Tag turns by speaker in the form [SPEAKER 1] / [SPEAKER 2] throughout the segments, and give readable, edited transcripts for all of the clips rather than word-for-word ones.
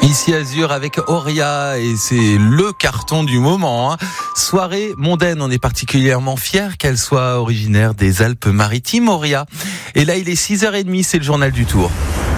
[SPEAKER 1] Ici Azur avec Auria et c'est le carton du moment. Soirée mondaine, on est particulièrement fiers qu'elle soit originaire des Alpes-Maritimes, Auria. Et là il est 6h30, c'est le journal du Tour.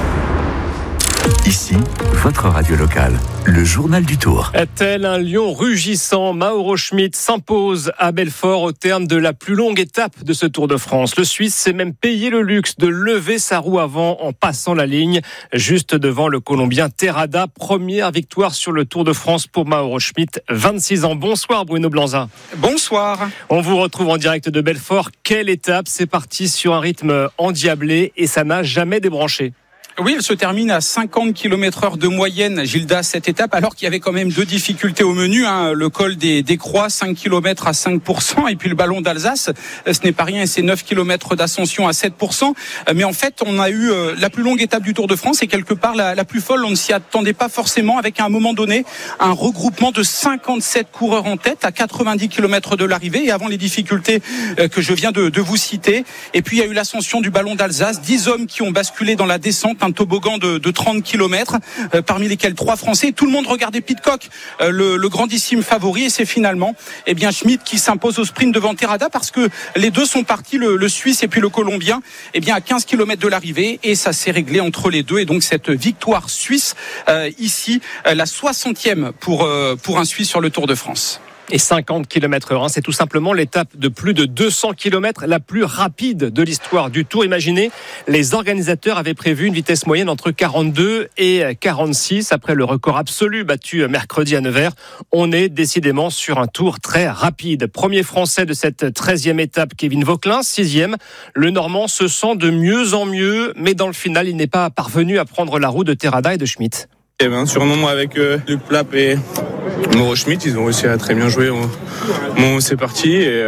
[SPEAKER 2] Ici, votre radio locale, le journal du Tour.
[SPEAKER 3] Tel un lion rugissant, Mauro Schmid s'impose à Belfort au terme de la plus longue étape de ce Tour de France. Le Suisse s'est même payé le luxe de lever sa roue avant en passant la ligne, juste devant le Colombien Terrada. Première victoire sur le Tour de France pour Mauro Schmid, 26 ans. Bonsoir Bruno Blanza.
[SPEAKER 4] Bonsoir.
[SPEAKER 3] On vous retrouve en direct de Belfort. Quelle étape, c'est parti sur un rythme endiablé et ça n'a jamais débranché.
[SPEAKER 4] Oui, elle se termine à 50 km/h de moyenne, Gilda, cette étape, alors qu'il y avait quand même deux difficultés au menu, le col des Croix, 5 km à 5%, et puis le ballon d'Alsace, ce n'est pas rien, et c'est 9 km d'ascension à 7%. Mais en fait, on a eu la plus longue étape du Tour de France, et quelque part la plus folle, on ne s'y attendait pas forcément, avec à un moment donné, un regroupement de 57 coureurs en tête, à 90 km de l'arrivée, et avant les difficultés que je viens de vous citer. Et puis il y a eu l'ascension du ballon d'Alsace, 10 hommes qui ont basculé dans la descente, un toboggan de 30 km, parmi lesquels 3 Français. Tout le monde regardait Pidcock, le grandissime favori, et c'est finalement Schmid qui s'impose au sprint devant Terrada, parce que les deux sont partis, le Suisse et puis le Colombien, à 15 km de l'arrivée, et ça s'est réglé entre les deux. Et donc cette victoire suisse, ici, la 60e pour un Suisse sur le Tour de France.
[SPEAKER 3] Et 50 km/h, c'est tout simplement l'étape de plus de 200 km la plus rapide de l'histoire du Tour. Imaginez, les organisateurs avaient prévu une vitesse moyenne entre 42 et 46 après le record absolu battu mercredi à Nevers. On est décidément sur un Tour très rapide. Premier Français de cette 13e étape, Kevin Vauquelin, 6e. Le Normand se sent de mieux en mieux, mais dans le final, il n'est pas parvenu à prendre la roue de Terrada et de Schmid.
[SPEAKER 5] Sûrement avec Luc Plapp et Mauro Schmid, ils ont réussi à très bien jouer. C'est parti et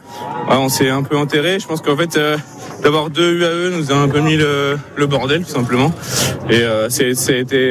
[SPEAKER 5] on s'est un peu enterré. Je pense qu'en fait, d'avoir deux UAE nous a un peu mis le bordel, tout simplement. Et ça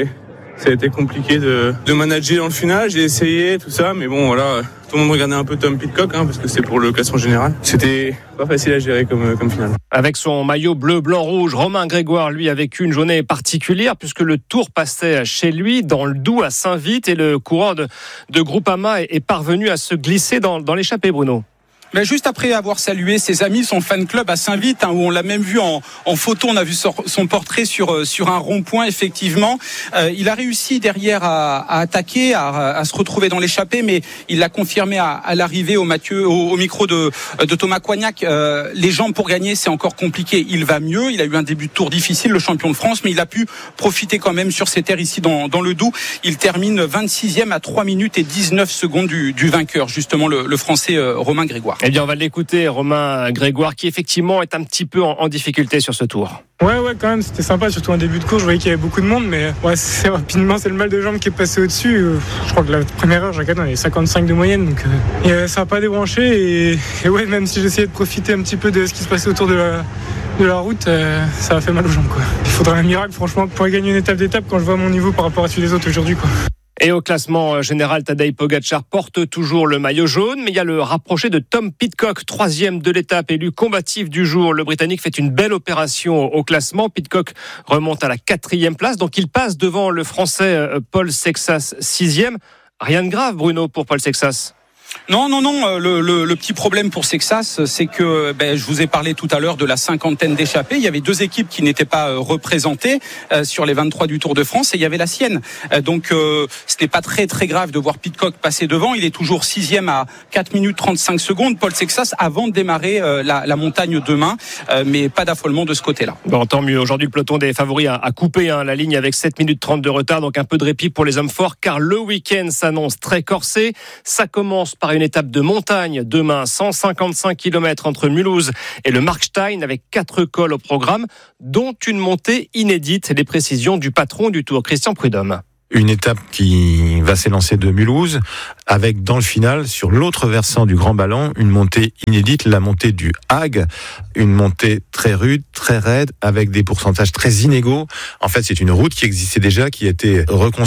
[SPEAKER 5] a été compliqué de manager dans le final. J'ai essayé tout ça, mais bon, voilà. Tout le monde regardait un peu Tom Pidcock, parce que c'est pour le classement général. C'était pas facile à gérer comme finale.
[SPEAKER 3] Avec son maillot bleu, blanc, rouge, Romain Grégoire, lui, a vécu une journée particulière puisque le Tour passait chez lui, dans le Doubs à Saint-Vith, et le coureur de Groupama est parvenu à se glisser dans l'échappée, Bruno.
[SPEAKER 4] Mais juste après avoir salué ses amis, son fan club à Saint-Vith, où on l'a même vu en photo, on a vu son portrait sur un rond-point, effectivement. Il a réussi derrière à attaquer, à se retrouver dans l'échappée, mais il l'a confirmé à l'arrivée au micro de Thomas Coignac. Les jambes pour gagner, c'est encore compliqué. Il va mieux, il a eu un début de Tour difficile, le champion de France, mais il a pu profiter quand même sur ses terres ici dans le Doubs. Il termine 26e à 3 minutes et 19 secondes du vainqueur, justement le Français Romain Grégoire.
[SPEAKER 3] Eh bien, on va l'écouter, Romain Grégoire, qui effectivement est un petit peu en difficulté sur ce Tour.
[SPEAKER 6] Ouais, quand même, c'était sympa, surtout en début de course. Je voyais qu'il y avait beaucoup de monde, mais c'est rapidement, c'est le mal de jambe qui est passé au-dessus. Je crois que la première heure, j'ai regardé, on avait 55 de moyenne, donc ça n'a pas débranché. Et même si j'essayais de profiter un petit peu de ce qui se passait autour de la route, ça a fait mal aux jambes, quoi. Il faudrait un miracle, franchement, pour gagner une étape quand je vois mon niveau par rapport à celui des autres aujourd'hui, quoi.
[SPEAKER 3] Et au classement général, Tadej Pogačar porte toujours le maillot jaune, mais il y a le rapproché de Tom Pidcock, 3e de l'étape, élu combatif du jour. Le Britannique fait une belle opération au classement. Pidcock remonte à la 4e place, donc il passe devant le Français Paul Sexas, 6e. Rien de grave, Bruno, pour Paul Sexas.
[SPEAKER 4] Non. Le petit problème pour Sexas, c'est que je vous ai parlé tout à l'heure de la 50aine d'échappées. Il y avait 2 équipes qui n'étaient pas représentées sur les 23 du Tour de France, et il y avait la sienne. Donc ce n'est pas très très grave de voir Pidcock passer devant. Il est toujours 6e à 4 minutes 35 secondes. Paul Sexas avant de démarrer la montagne demain, mais pas d'affolement de ce côté-là.
[SPEAKER 3] Bon, tant mieux. Aujourd'hui, le peloton des favoris a coupé la ligne avec 7 minutes 30 de retard, donc un peu de répit pour les hommes forts, car le week-end s'annonce très corsé. Ça commence par une étape de montagne demain, 155 km entre Mulhouse et le Markstein, avec 4 cols au programme, dont une montée inédite. Les précisions du patron du Tour, Christian Prudhomme.
[SPEAKER 7] Une étape qui va s'élancer de Mulhouse, avec dans le final, sur l'autre versant du Grand Ballon, une montée inédite, la montée du Hag, une montée très rude, très raide, avec des pourcentages très inégaux. En fait, c'est une route qui existait déjà, qui a été reconstruite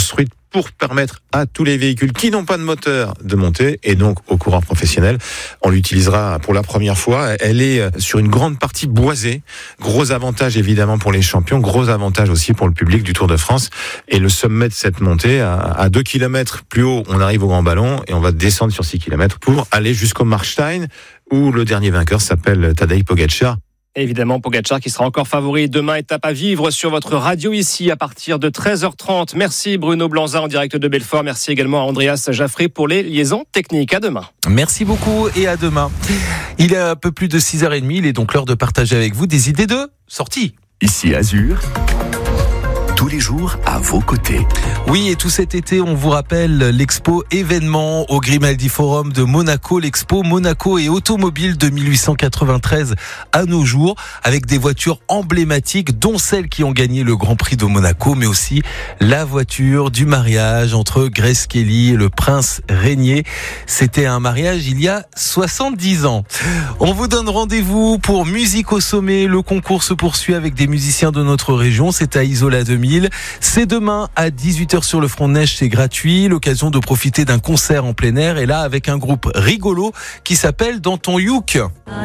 [SPEAKER 7] pour permettre à tous les véhicules qui n'ont pas de moteur de monter, et donc aux coureurs professionnels. On l'utilisera pour la première fois. Elle est sur une grande partie boisée. Gros avantage évidemment pour les champions, gros avantage aussi pour le public du Tour de France. Et le sommet de cette montée, à 2 km plus haut, on arrive au Grand Ballon et on va descendre sur 6 km pour aller jusqu'au Markstein, où le dernier vainqueur s'appelle Tadej Pogačar.
[SPEAKER 3] Évidemment, Pogačar qui sera encore favori. Demain, étape à vivre sur votre radio ici à partir de 13h30. Merci Bruno Blanza en direct de Belfort. Merci également à Andreas Jaffré pour les liaisons techniques. À demain.
[SPEAKER 1] Merci beaucoup et à demain. Il est un peu plus de 6h30. Il est donc l'heure de partager avec vous des idées de sortie.
[SPEAKER 2] Ici Azur, tous les jours à vos côtés.
[SPEAKER 1] Oui, et tout cet été, on vous rappelle l'expo événement au Grimaldi Forum de Monaco. L'expo Monaco et automobile de 1893 à nos jours, avec des voitures emblématiques, dont celles qui ont gagné le Grand Prix de Monaco, mais aussi la voiture du mariage entre Grace Kelly et le prince Régnier. C'était un mariage il y a 70 ans. On vous donne rendez-vous pour Musique au sommet. Le concours se poursuit avec des musiciens de notre région. C'est à Isola 2000. C'est demain à 18h sur le front de neige, c'est gratuit. L'occasion de profiter d'un concert en plein air, et là avec un groupe rigolo qui s'appelle Dans ton Youk.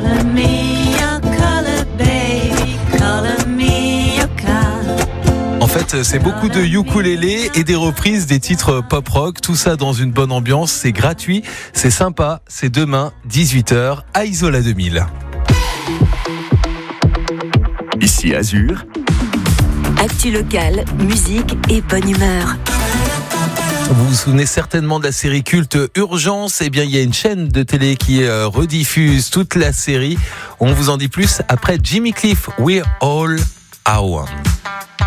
[SPEAKER 1] En fait, c'est beaucoup de ukulélé et des reprises des titres pop rock, tout ça dans une bonne ambiance. C'est gratuit, c'est sympa, c'est demain 18h à Isola 2000.
[SPEAKER 2] Ici Azur,
[SPEAKER 8] actu locale, musique et bonne humeur.
[SPEAKER 1] Vous vous souvenez certainement de la série culte Urgence. Eh bien, il y a une chaîne de télé qui rediffuse toute la série. On vous en dit plus après Jimmy Cliff, We're All One.